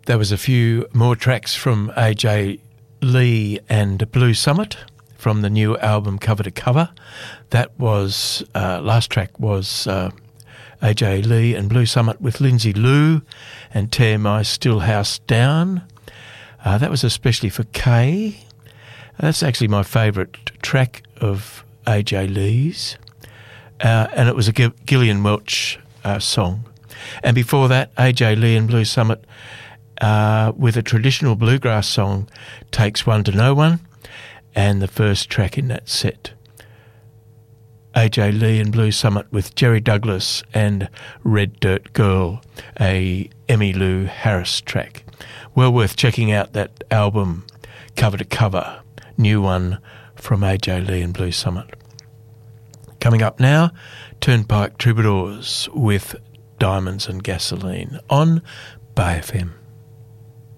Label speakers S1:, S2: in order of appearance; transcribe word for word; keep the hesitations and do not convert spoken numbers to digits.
S1: There was a few more tracks from A J Lee and Blue Summit from the new album Cover to Cover. That was, uh, last track was uh, A J Lee and Blue Summit with Lindsay Lou and Tear My Stillhouse Down. Uh, that was especially for Kay. That's actually my favourite track of A J Lee's. Uh, and it was a G- Gillian Welch uh, song. And before that, A J Lee and Blue Summit uh, with a traditional bluegrass song, Takes One to Know One, and the first track in that set, A J Lee and Blue Summit with Jerry Douglas and Red Dirt Girl, a Emmylou Harris track. Well worth checking out that album, Cover to Cover, new one from A J Lee and Blue Summit. Coming up now, Turnpike Troubadours with Diamonds and Gasoline on Bay F M.